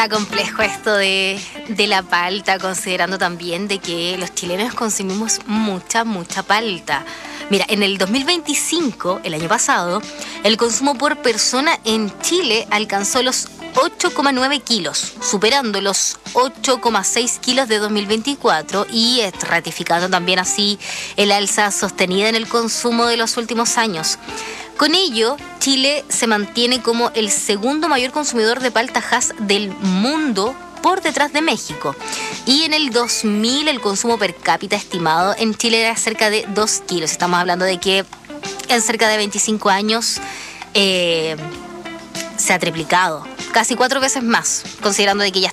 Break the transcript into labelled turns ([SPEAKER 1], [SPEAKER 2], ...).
[SPEAKER 1] Está complejo esto de la palta, considerando también de que los chilenos consumimos mucha palta. Mira, en el 2025, el año pasado, el consumo por persona en Chile alcanzó los 8,9 kilos, superando los 8,6 kilos de 2024 y ratificando también así el alza sostenida en el consumo de los últimos años. Con ello, Chile se mantiene como el segundo mayor consumidor de palta Hass del mundo, por detrás de México. Y en el 2000 el consumo per cápita estimado en Chile era cerca de 2 kilos. Estamos hablando de que en cerca de 25 años se ha triplicado, casi 4 veces más, considerando de que ya